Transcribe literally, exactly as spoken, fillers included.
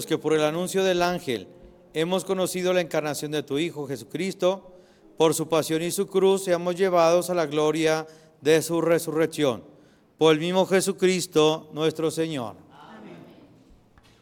que por el anuncio del ángel hemos conocido la encarnación de tu Hijo Jesucristo, por su pasión y su cruz seamos llevados a la gloria de su resurrección. Por el mismo Jesucristo nuestro Señor.